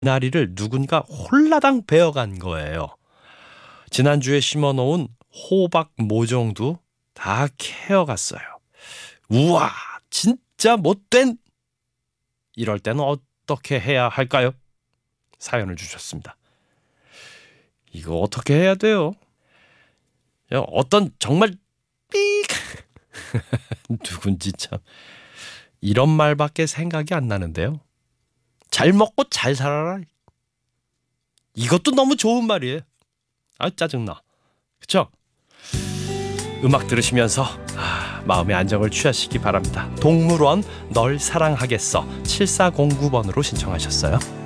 미나리를 누군가 홀라당 베어간 거예요. 지난주에 심어놓은 호박 모종도 다 캐어갔어요. 우와, 진짜 못된! 이럴 때는 어떻게 해야 할까요? 사연을 주셨습니다. 이거 어떻게 해야 돼요? 어떤 정말 삑! 누군지 참 이런 말밖에 생각이 안 나는데요. 잘 먹고 잘 살아라. 이것도 너무 좋은 말이에요. 아, 짜증나. 그쵸? 음악 들으시면서 마음의 안정을 취하시기 바랍니다. 동물원 널 사랑하겠어 7409번으로 신청하셨어요.